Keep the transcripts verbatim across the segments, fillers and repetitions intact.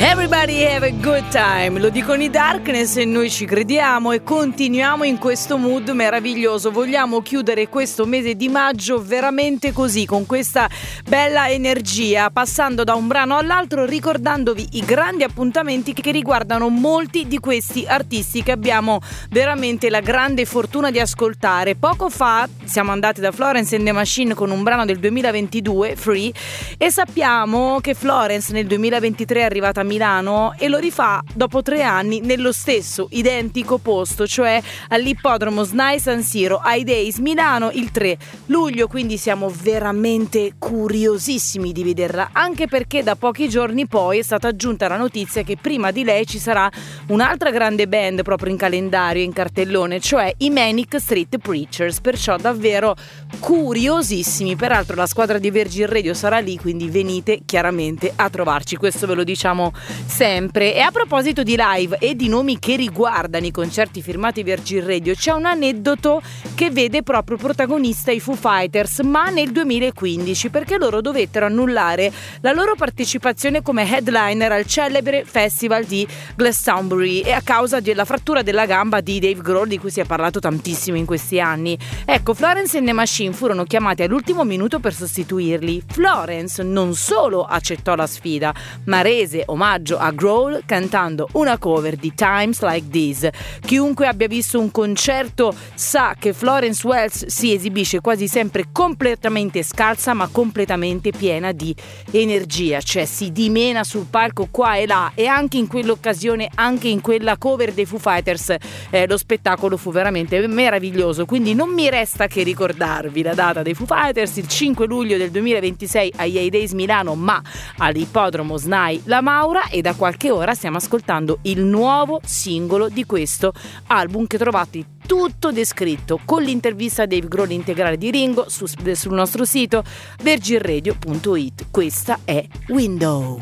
Everybody have a good time, lo dicono i Darkness e noi ci crediamo e continuiamo in questo mood meraviglioso. Vogliamo chiudere questo mese di maggio veramente così, con questa bella energia, passando da un brano all'altro, ricordandovi i grandi appuntamenti che riguardano molti di questi artisti che abbiamo veramente la grande fortuna di ascoltare. Poco fa siamo andati da Florence and the Machine con un brano del duemilaventidue, Free, e sappiamo che Florence nel duemilaventitré è arrivata a Milano e lo rifà dopo tre anni nello stesso identico posto, cioè all'ippodromo SNAI San Siro ai Days Milano il tre luglio, quindi siamo veramente curiosissimi di vederla, anche perché da pochi giorni poi è stata aggiunta la notizia che prima di lei ci sarà un'altra grande band proprio in calendario, in cartellone, cioè i Manic Street Preachers, perciò davvero curiosissimi. Peraltro la squadra di Virgin Radio sarà lì, quindi venite chiaramente a trovarci, questo ve lo diciamo sempre. E a proposito di live e di nomi che riguardano i concerti firmati Virgin Radio, c'è un aneddoto che vede proprio protagonista i Foo Fighters, ma nel duemilaquindici, perché loro dovettero annullare la loro partecipazione come headliner al celebre festival di Glastonbury e a causa della frattura della gamba di Dave Grohl, di cui si è parlato tantissimo in questi anni. Ecco, Florence and the Machine furono chiamati all'ultimo minuto per sostituirli. Florence non solo accettò la sfida, ma rese omaggio a Grohl cantando una cover di Times Like This. Chiunque abbia visto un concerto sa che Florence Welch si esibisce quasi sempre completamente scalza, ma completamente piena di energia, cioè si dimena sul palco qua e là, e anche in quell'occasione, anche in quella cover dei Foo Fighters, eh, lo spettacolo fu veramente meraviglioso. Quindi non mi resta che ricordarvi la data dei Foo Fighters, il cinque luglio del duemilaventisei agli A Days Milano, ma all'ippodromo SNAI La Maura, e da qualche ora stiamo ascoltando il nuovo singolo di questo album che trovate tutto descritto con l'intervista a Dave Grohl integrale di Ringo su, sul nostro sito virgin radio punto it. Questa è Window.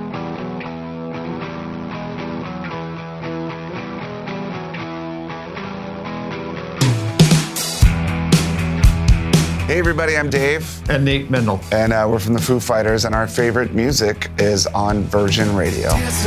Hey everybody, I'm Dave. And Nate Mendel. And uh, we're from the Foo Fighters, and our favorite music is on Virgin Radio.